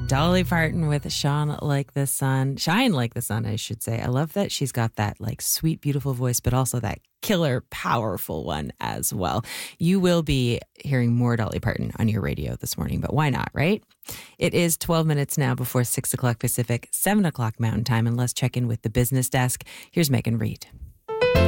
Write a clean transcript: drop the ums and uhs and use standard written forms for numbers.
Dolly Parton with Shine Like the Sun, I should say. I love that she's got that like sweet, beautiful voice, but also that killer, powerful one as well. You will be hearing more Dolly Parton on your radio this morning, but why not, right? It is 12 minutes now before 6 o'clock Pacific, 7 o'clock Mountain Time, and let's check in with the business desk. Here's Megan Reed.